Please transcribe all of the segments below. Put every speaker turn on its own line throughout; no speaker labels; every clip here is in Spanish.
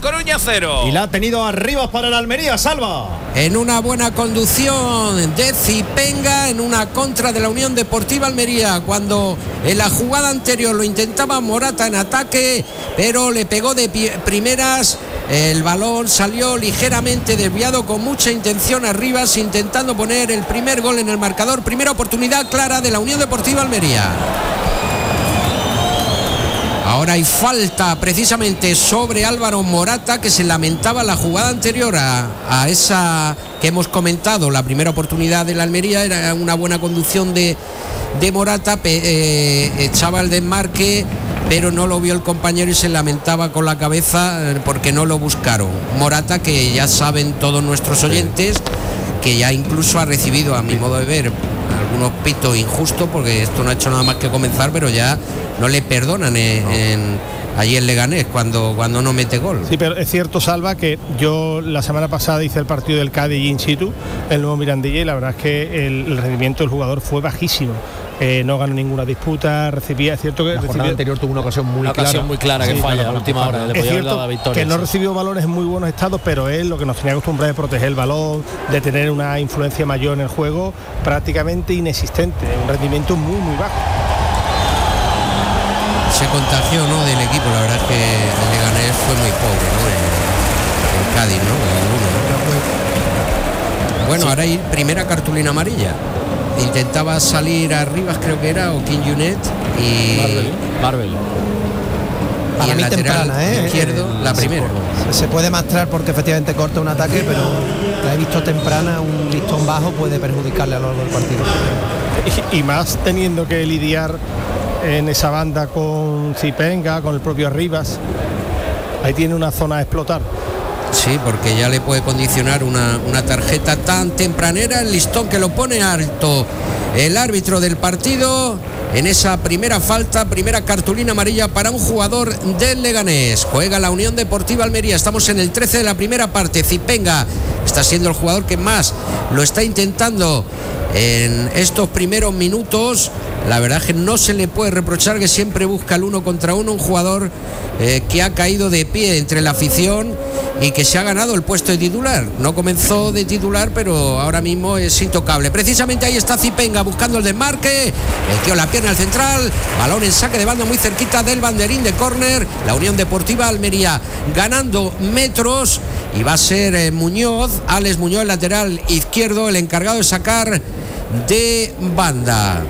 Coruña 0.
Y la ha tenido Arribas para el Almería, Salva.
En una buena conducción de Zipenga, en una contra de la Unión Deportiva Almería, cuando en la jugada anterior lo intentaba Morata en ataque, pero le pegó de primeras. El balón salió ligeramente desviado, con mucha intención Arribas, intentando poner el primer gol en el marcador. Primera oportunidad clara de la Unión Deportiva Almería. Ahora hay falta precisamente sobre Álvaro Morata, que se lamentaba la jugada anterior a esa que hemos comentado. La primera oportunidad de la Almería era una buena conducción de Morata, echaba el desmarque, pero no lo vio el compañero y se lamentaba con la cabeza porque no lo buscaron. Morata, que ya saben todos nuestros oyentes, que ya incluso ha recibido, a mi modo de ver, algunos pitos injustos, porque esto no ha hecho nada más que comenzar, pero ya no le perdonan allí en Leganés cuando no mete gol.
Sí, pero es cierto, Salva, que yo la semana pasada hice el partido del Cádiz in situ, el nuevo Mirandilla, y la verdad es que el rendimiento del jugador fue bajísimo. No ganó ninguna disputa, recibía, es cierto que
la jornada anterior tuvo una ocasión muy clara
que falla a la última hora, le podía haber dado la victoria.
Que no recibió balones en muy buenos estados, pero él lo que nos tenía acostumbrado es proteger el balón, de tener una influencia mayor en el juego, prácticamente inexistente, un rendimiento muy bajo.
Se contagió, ¿no?, del equipo. La verdad es que el Leganés fue muy pobre, ¿no?, en Cádiz, ¿no? Bueno, ahora hay primera cartulina amarilla. Intentaba salir Arribas, creo que era, o King Junet, y
Marvel.
Y el lateral temprana, izquierdo, la primera.
Se puede mastrar porque efectivamente corta un ataque, pero la he visto temprana, un listón bajo puede perjudicarle a lo largo del partido.
Y más teniendo que lidiar en esa banda con Zipenga, con el propio Arribas. Ahí tiene una zona a explotar.
Sí, porque ya le puede condicionar una tarjeta tan tempranera, el listón que lo pone alto el árbitro del partido en esa primera falta, primera cartulina amarilla para un jugador del Leganés. Juega la Unión Deportiva Almería, estamos en el 13 de la primera parte. Zipenga está siendo el jugador que más lo está intentando en estos primeros minutos. La verdad es que no se le puede reprochar, que siempre busca el 1 contra 1, un jugador que ha caído de pie entre la afición y que se ha ganado el puesto de titular. No comenzó de titular, pero ahora mismo es intocable. Precisamente ahí está Zipenga buscando el desmarque, metió la pierna al central, balón en saque de banda muy cerquita del banderín de córner. La Unión Deportiva Almería ganando metros, y va a ser Alex Muñoz, el lateral izquierdo, el encargado de sacar de banda.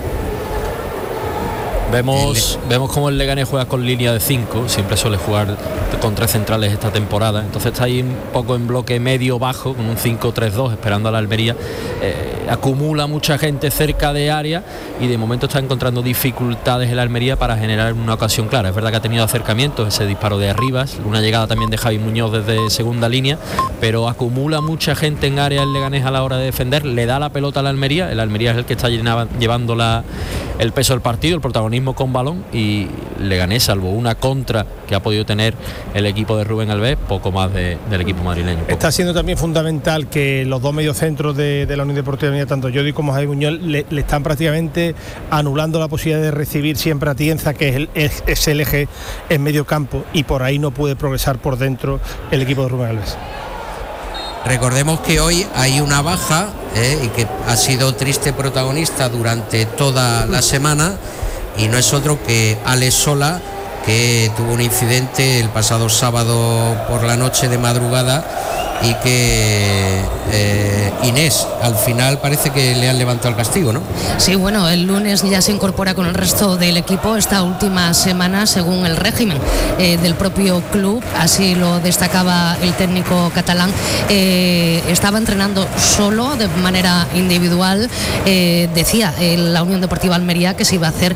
Vemos cómo el Leganés juega con línea de 5, siempre suele jugar con 3 centrales esta temporada, entonces está ahí un poco en bloque medio-bajo, con un 5-3-2, esperando a la Almería. Acumula mucha gente cerca de área y de momento está encontrando dificultades en la Almería para generar una ocasión clara. Es verdad que ha tenido acercamientos, ese disparo de Arribas, una llegada también de Javi Muñoz desde segunda línea, pero acumula mucha gente en área el Leganés a la hora de defender, le da la pelota a la Almería, el Almería es el que está llevando el peso del partido, el protagonismo con balón, y Leganés, salvo una contra que ha podido tener el equipo de Rubén Alves, poco más del equipo madrileño.
Está siendo también fundamental que los dos mediocentros de la Unión Deportiva, tanto Jordi como Javi Muñoz, le están prácticamente anulando la posibilidad de recibir siempre a Tienza, que es el eje en medio campo, y por ahí no puede progresar por dentro el equipo de Rubén Alves.
Recordemos que hoy hay una baja y que ha sido triste protagonista durante toda la semana, y no es otro que Alex Sola, que tuvo un incidente el pasado sábado por la noche de madrugada, y que Inés, al final parece que le han levantado el castigo, ¿no?
Sí, bueno, el lunes ya se incorpora con el resto del equipo esta última semana, según el régimen del propio club, así lo destacaba el técnico catalán. Estaba entrenando solo, de manera individual. Decía la Unión Deportiva Almería que se iba a hacer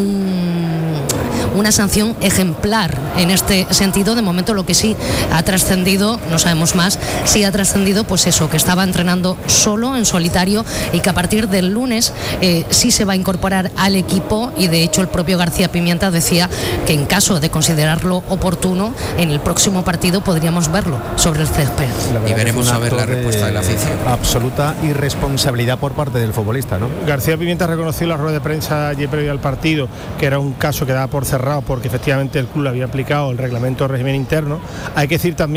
una sanción ejemplar en este sentido. De momento lo que sí ha trascendido, no sabemos más, sí ha trascendido pues eso, que estaba entrenando solo, en solitario, y que a partir del lunes sí se va a incorporar al equipo, y de hecho el propio García Pimienta decía que en caso de considerarlo oportuno, en el próximo partido podríamos verlo sobre el césped.
Y veremos a ver la respuesta de la afición.
Absoluta irresponsabilidad por parte del futbolista, ¿no?
García Pimienta reconoció en la rueda de prensa ayer previo al partido que era un caso que daba por cerrado, porque efectivamente el club había aplicado el reglamento de régimen interno. Hay que decir también